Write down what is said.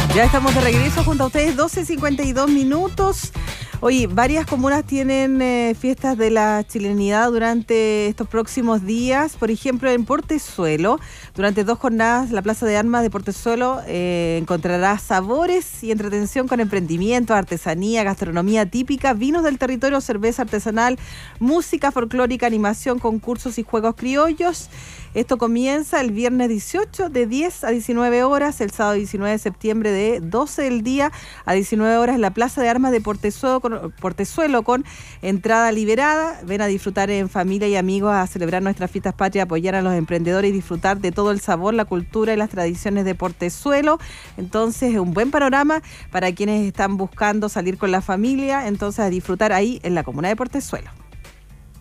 Ya estamos de regreso junto a ustedes, 12:52 minutos. Oye, varias comunas tienen fiestas de la chilenidad durante estos próximos días. Por ejemplo, en Portezuelo, durante 2 jornadas, la Plaza de Armas de Portezuelo encontrará sabores y entretención con emprendimientos, artesanía, gastronomía típica, vinos del territorio, cerveza artesanal, música folclórica, animación, concursos y juegos criollos. Esto comienza el viernes 18 de 10 a 19 horas, el sábado 19 de septiembre de 12 del día a 19 horas en la Plaza de Armas de Portezuelo con entrada liberada. Ven a disfrutar en familia y amigos, a celebrar nuestras fiestas patrias, apoyar a los emprendedores y disfrutar de todo el sabor, la cultura y las tradiciones de Portezuelo. Entonces, es un buen panorama para quienes están buscando salir con la familia, entonces a disfrutar ahí en la comuna de Portezuelo.